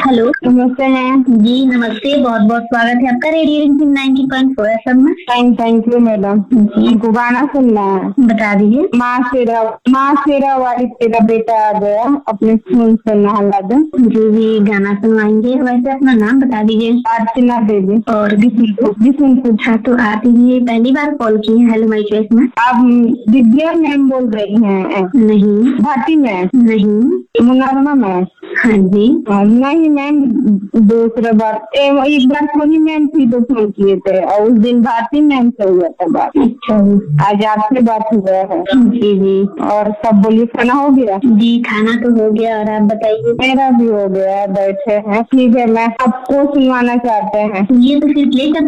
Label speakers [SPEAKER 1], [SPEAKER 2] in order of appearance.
[SPEAKER 1] Hello.
[SPEAKER 2] नमस्ते ma'am.
[SPEAKER 1] जी नमस्ते, बहुत बहुत स्वागत है आपका रेडियो रिंग 90.4 FM में।
[SPEAKER 2] Thank you madam.
[SPEAKER 1] जी
[SPEAKER 2] हमको गाना सुनना है।
[SPEAKER 1] बता दीजिए।
[SPEAKER 2] माँ शेरा वाली तेरा बेटा आ गया, अपने फोन से नहला दे।
[SPEAKER 1] जी गाना सुनवाएंगे। वैसे अपना नाम बता दीजिए।
[SPEAKER 2] अर्चना देवी।
[SPEAKER 1] और
[SPEAKER 2] बिशनपुर।
[SPEAKER 1] अच्छा, तो आप ये पहली बार कॉल की है हेलो माई चॉइस में?
[SPEAKER 2] आप दिव्या मैम बोल रही हैं?
[SPEAKER 1] नहीं।
[SPEAKER 2] भाटी मैम?
[SPEAKER 1] नहीं।
[SPEAKER 2] मुनारमा मैम?
[SPEAKER 1] हाँ जी।
[SPEAKER 2] नहीं मैम, दूसरा बार एक बार सोनी मैम थी तो फोन किए थे, और उस दिन भारती मैम से हुआ था बात।
[SPEAKER 1] अच्छा,
[SPEAKER 2] आज आपसे बात हुआ है।
[SPEAKER 1] जी जी।
[SPEAKER 2] और सब बोलिए, खाना हो गया?
[SPEAKER 1] जी खाना तो हो गया, और आप बताइए?
[SPEAKER 2] मेरा भी हो गया, बैठे हैं। ठीक है, मैं आपको सुनवाना चाहते हैं।
[SPEAKER 1] ये तो फिर प्ले कर